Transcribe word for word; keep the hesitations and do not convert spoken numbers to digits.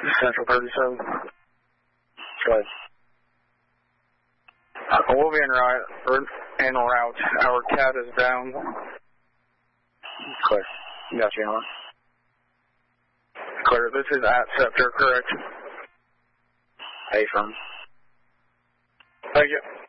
Central thirty-seven. Go ahead. Uh, we'll be en route, or en route. Our cat is down. Clear. Got you, Alan. Clear. This is at Scepter, correct? A firm. Thank you.